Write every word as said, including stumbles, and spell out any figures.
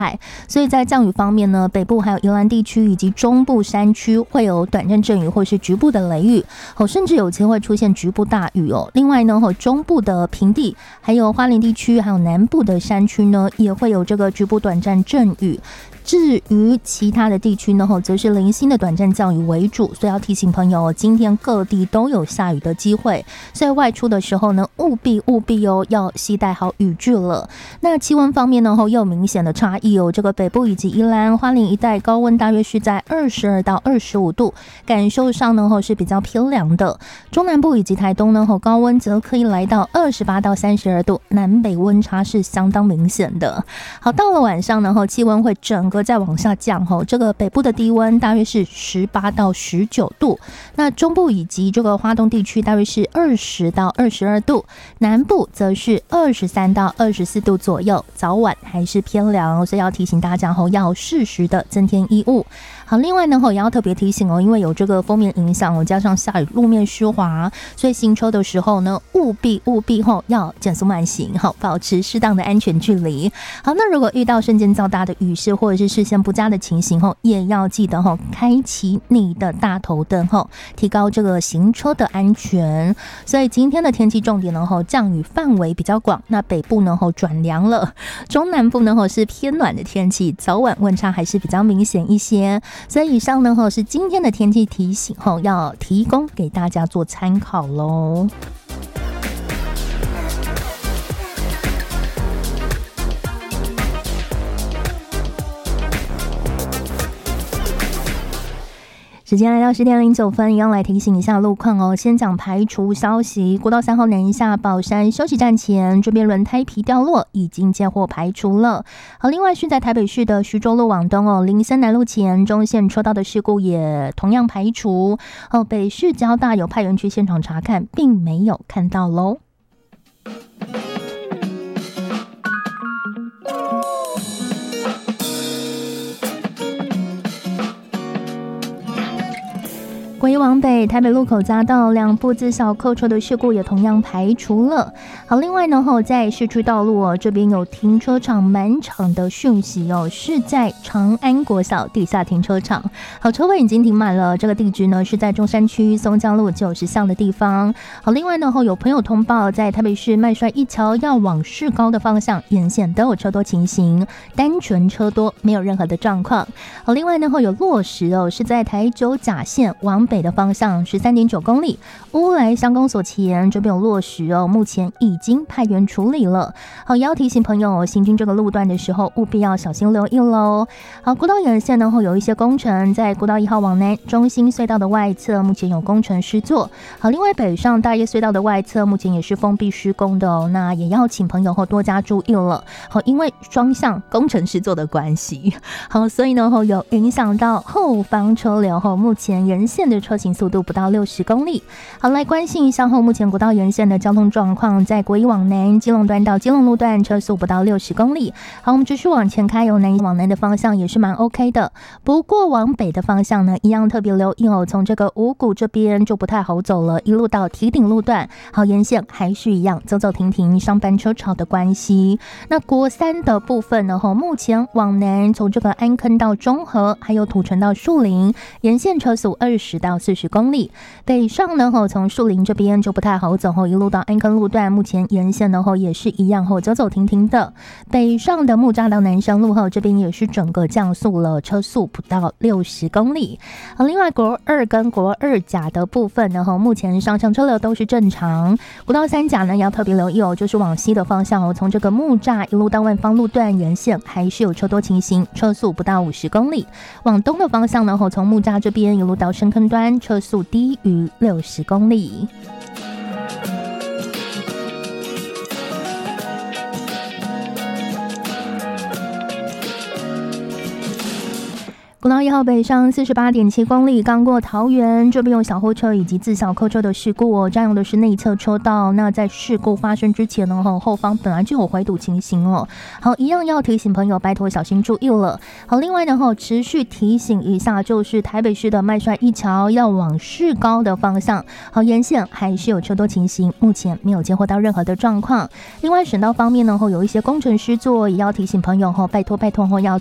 所以在降雨方面呢，北部还有宜兰地区以及中部山区会有短暂阵雨或是局部的雷雨，甚至有机会出现局部大雨哦。另外呢，中部的平地还有花莲地区还有南部的山区呢，也会有这个局部短暂阵雨。至于其他的地区呢，则是零星的短暂降雨为主，所以要提醒朋友，今天各地都有下雨的机会，所以外出的时候呢，务必务必哦要携带好雨具了。那气温方面呢，又有明显的差异哦，这个北部以及宜兰花莲一带高温大约是在二十二到二十五度，感受上呢是比较偏凉的。中南部以及台东呢，高温则可以来到二十八到三十二度，南北温差是相当明显的。好，到了晚上呢，气温会整个再往下降，这个北部的低温大约是十八到十九度，那中部以及这个花东地区大约是二十到二十二度，南部则是二十三到二十四度左右，早晚还是偏凉，所以要提醒大家要适时的增添衣物。好，另外呢，也要特别提醒哦，因为有这个锋面影响，加上下雨，路面湿滑，所以行车的时候呢，务必务必要减速慢行，好，保持适当的安全距离。好，那如果遇到瞬间较大的雨势或者是视线不佳的情形后，也要记得开启你的大头灯，提高这个行车的安全。所以今天的天气重点呢，降雨范围比较广，那北部呢转凉了，中南部呢是偏暖的天气，早晚温差还是比较明显一些。所以以上呢是今天的天气提醒，要提供给大家做参考咯。时间来到十点零九分，一样来提醒一下路况哦。先讲排除消息，国道三号南下宝山休息站前，这边轮胎皮掉落，已经接获排除了。好，另外是在台北市的徐州路往东哦，林森南路前中线车道的事故也同样排除。哦，北市交大有派员去现场查看，并没有看到喽。国一往北，台北路口匝道两部自小客车的事故也同样排除了。好，另外呢，在市区道路哦，这边有停车场满场的讯息哦，是在长安国小地下停车场。好，车位已经停满了，这个地址呢是在中山区松江路九十巷的地方。好，另外呢，有朋友通报，在台北市麦帅一桥要往市高的方向，沿线都有车多情形，单纯车多，没有任何的状况。好，另外呢，有落石哦，是在台九甲线往北的方向 十三点九公里，乌来乡公所前这边有落石哦，目前已经派员处理了。好，也要提醒朋友行经这个路段的时候，务必要小心留意喽。好，国道沿线呢会有一些工程，在国道一号往南中心隧道的外侧，目前有工程施作。好，另外北上大叶隧道的外侧，目前也是封闭施工的哦，那也要请朋友后多加注意了。好，因为双向工程施作的关系，好，所以呢有影响到后方车流后，目前沿线的车行速度不到六十公里。好，来关心一下后目前国道沿线的交通状况，在国一往南基隆段到基隆路段车速不到六十公里。好，我们继续往前开，由南往南的方向也是蛮 OK 的。不过往北的方向呢，一样特别留意哦，从这个五股这边就不太好走了，一路到堤顶路段，好，沿线还是一样走走停停，上班车潮的关系。那国三的部分呢，目前往南从这个安坑到中和，还有土城到树林，沿线车速二十到四十公里。北上呢，从树林这边就不太好走，一路到安坑路段，目前沿线呢也是一样，走走停停的。北上的木栅到南山路后，这边也是整个降速了，车速不到六十公里。好，另外国二跟国二甲的部分呢，目前上下车流都是正常。国道三甲呢要特别留意哦，就是往西的方向哦，从这个木栅一路到万芳路段沿线还是有车多情形，车速不到五十公里。往东的方向呢，从木栅这边一路到深坑端，车速低于六十公里。 国道一号北上四十八点七公里，刚过桃园，这边有小货车以及自小客车的事故哦，占用的是内侧车道。那在事故发生之前呢，后方本来就有回堵情形哦。好，一样要提醒朋友，拜托小心注意了。好，另外呢，哈，持续提醒一下，就是台北市的麦帅一桥要往市高的方向，好，沿线还是有车多情形，目前没有接获到任何的状况。另外，省道方面呢，后有一些工程师做，也要提醒朋友后，拜托拜托后要